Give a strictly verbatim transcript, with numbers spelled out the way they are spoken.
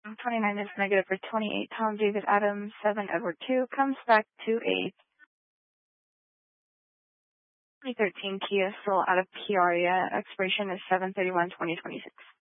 twenty-nine is negative for twenty-eight. Tom David Adams, seven Edward two, comes back to a twenty thirteen Kia Soul out of Peoria. Expiration is seven thirty-one twenty twenty-six.